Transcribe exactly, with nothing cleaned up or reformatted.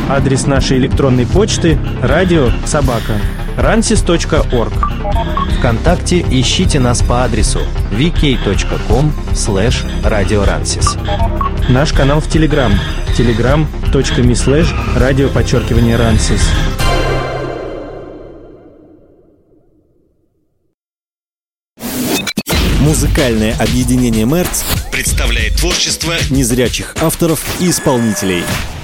Адрес нашей электронной почты – радио собака рансис точка орг. ВКонтакте ищите нас по адресу ви кей точка ком слэш радиорансис. Наш канал в Телеграм – телеграм точка ми слэш радио подчеркивание рансис. Музыкальное объединение «Мерц» представляет творчество незрячих авторов и исполнителей.